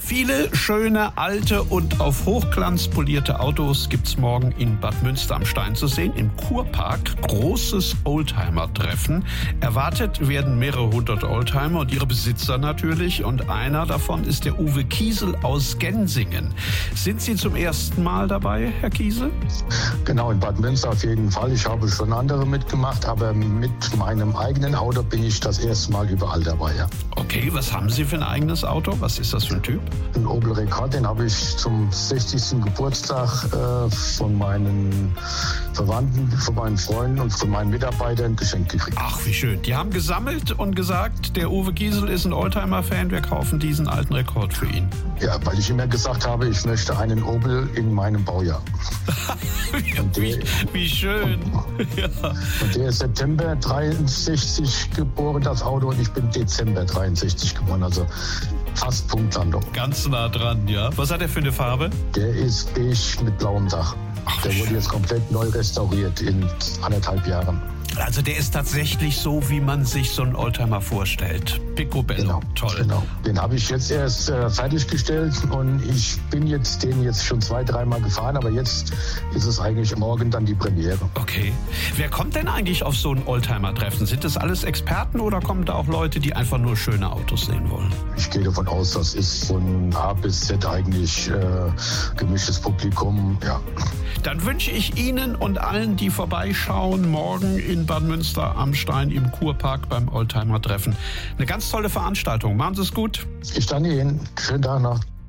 Viele schöne, alte und auf Hochglanz polierte Autos gibt's morgen in Bad Münster am Stein zu sehen. Im Kurpark großes Oldtimer-Treffen. Erwartet werden mehrere hundert Oldtimer und ihre Besitzer natürlich. Und einer davon ist der Uwe Kiesel aus Gensingen. Sind Sie zum ersten Mal dabei, Herr Kiesel? Genau, in Bad Münster auf jeden Fall. Ich habe schon andere mitgemacht, aber mit meinem eigenen Auto bin ich das erste Mal überall dabei. Ja. Okay, was haben Sie für ein eigenes Auto? Was ist das für ein Typ? Ein Opel Rekord, den habe ich zum 60. Geburtstag von meinen Verwandten, von meinen Freunden und von meinen Mitarbeitern geschenkt gekriegt. Ach, wie schön. Die haben gesammelt und gesagt, der Uwe Kiesel ist ein Oldtimer-Fan, wir kaufen diesen alten Rekord für ihn. Ja, weil ich immer gesagt habe, ich möchte einen Opel in meinem Baujahr. Wie schön. Ja. Und der ist September 63 geboren, das Auto, und ich bin Dezember 63 geboren, also fast Punktlandung. Ganz nah dran, ja. Was hat er für eine Farbe? Der ist beige mit blauem Dach. Ach, der wurde jetzt komplett neu restauriert in 1,5 Jahren. Also der ist tatsächlich so, wie man sich so einen Oldtimer vorstellt. Picobello, genau, toll. Genau. Den habe ich jetzt erst fertiggestellt und ich bin den jetzt schon 2-3 Mal gefahren, aber jetzt ist es eigentlich morgen dann die Premiere. Okay. Wer kommt denn eigentlich auf so ein Oldtimer-Treffen? Sind das alles Experten oder kommen da auch Leute, die einfach nur schöne Autos sehen wollen? Ich gehe davon aus, das ist von A bis Z eigentlich gemischtes Publikum, ja. Dann wünsche ich Ihnen und allen, die vorbeischauen, morgen in Bad Münster am Stein im Kurpark beim Oldtimer-Treffen eine ganz tolle Veranstaltung. Machen Sie es gut. Ich danke Ihnen. Schönen Tag noch.